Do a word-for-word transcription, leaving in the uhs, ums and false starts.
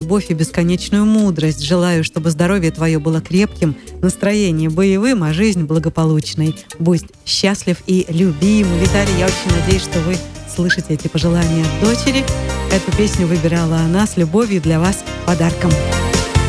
любовь и бесконечную мудрость. Желаю, чтобы здоровье твое было крепким, настроение боевым, а жизнь благополучной. Будь счастлив и любим. Виталий, я очень надеюсь, что вы слышите эти пожелания от дочери. Эту песню выбирала она с любовью для вас подарком.